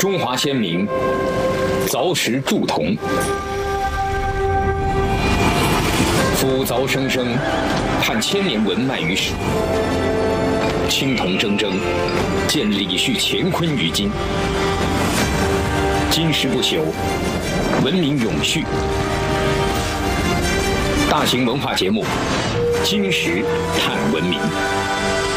中华先民凿石铸铜，夫凿生生，探千年文脉于史。青铜铮铮，见李旭乾坤于今。金石不朽，文明永续。大型文化节目《金石探文明》，